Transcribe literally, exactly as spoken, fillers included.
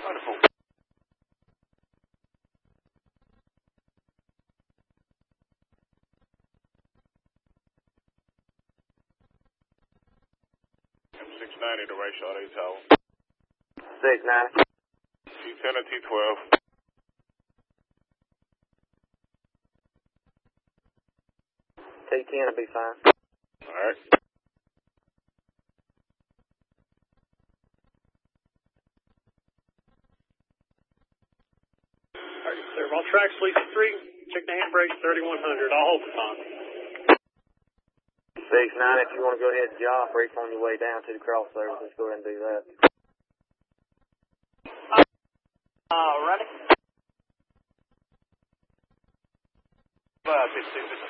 Wonderful. six ninety to right shot eight tower. six ninety. T ten or T twelve. T ten will be fine. Alright. Alright, clear. On tracks, Lisa three. Check the handbrake, thirty-one hundred. I'll hold the time. six ninety, if you want to go ahead and job, brace on your way down to the cross service, let's go ahead and do that. Uh, ready? five fifty-six.